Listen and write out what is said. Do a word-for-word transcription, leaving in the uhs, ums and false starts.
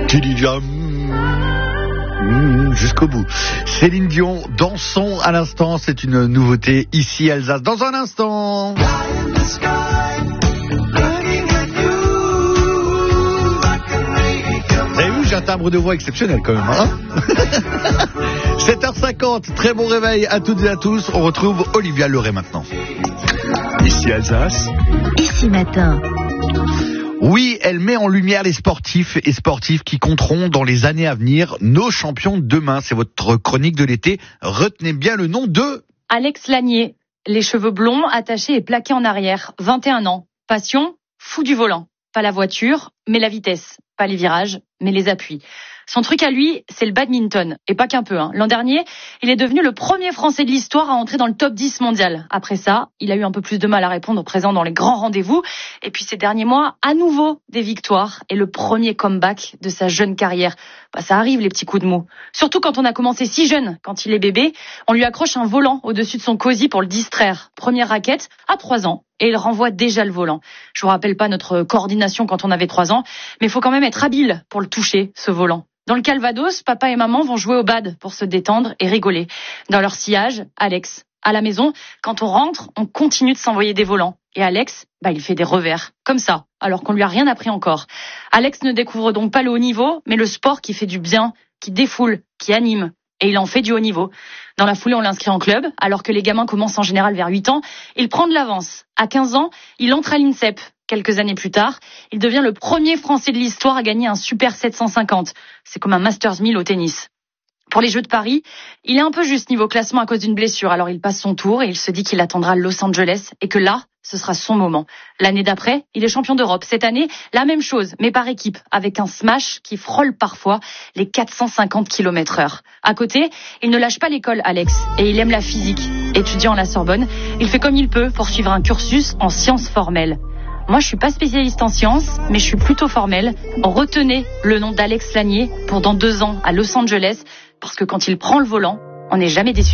Tu dis déjà mmh, jusqu'au bout. Céline Dion, dansons à l'instant, c'est une nouveauté ici Alsace. Dans un instant. Vous avez vu, j'ai un timbre de voix exceptionnel quand même, hein. sept heures cinquante, très bon réveil à toutes et à tous. On retrouve Olivia Leray maintenant. Ici Alsace. Ici matin. Oui, elle met en lumière les sportifs et sportives qui compteront dans les années à venir nos champions de demain. C'est votre chronique de l'été. Retenez bien le nom de... Alex Lanier, les cheveux blonds, attachés et plaqués en arrière. vingt et un ans. Passion, fou du volant. Pas la voiture, mais la vitesse. Pas les virages, mais les appuis. Son truc à lui, c'est le badminton. Et pas qu'un peu. Hein. L'an dernier, il est devenu le premier Français de l'histoire à entrer dans le top dix mondial. Après ça, il a eu un peu plus de mal à répondre présent dans les grands rendez-vous. Et puis ces derniers mois, à nouveau, des victoires. Et le premier comeback de sa jeune carrière. Bah, ça arrive, les petits coups de mou. Surtout quand on a commencé si jeune. Quand il est bébé, on lui accroche un volant au-dessus de son cosy pour le distraire. Première raquette, à trois ans. Et il renvoie déjà le volant. Je vous rappelle pas notre coordination quand on avait trois ans, mais il faut quand même être habile pour le toucher, ce volant. Dans le Calvados, papa et maman vont jouer au bad pour se détendre et rigoler. Dans leur sillage, Alex. À la maison, quand on rentre, on continue de s'envoyer des volants. Et Alex, bah, il fait des revers. Comme ça, alors qu'on lui a rien appris encore. Alex ne découvre donc pas le haut niveau, mais le sport qui fait du bien, qui défoule, qui anime. Et il en fait du haut niveau. Dans la foulée, on l'inscrit en club, alors que les gamins commencent en général vers huit ans. Il prend de l'avance. À quinze ans, il entre à l'INSEP. Quelques années plus tard, il devient le premier Français de l'histoire à gagner un Super sept cent cinquante. C'est comme un Masters mille au tennis. Pour les Jeux de Paris, il est un peu juste niveau classement à cause d'une blessure. Alors il passe son tour et il se dit qu'il attendra Los Angeles et que là, ce sera son moment. L'année d'après, il est champion d'Europe. Cette année, la même chose, mais par équipe, avec un smash qui frôle parfois les quatre cent cinquante kilomètres heure. À côté, il ne lâche pas l'école, Alex, et il aime la physique. Étudiant à la Sorbonne, il fait comme il peut pour suivre un cursus en sciences formelles. Moi, je suis pas spécialiste en sciences, mais je suis plutôt formelle. Retenez le nom d'Alex Lanier pour dans deux ans à Los Angeles, parce que quand il prend le volant, on n'est jamais déçu.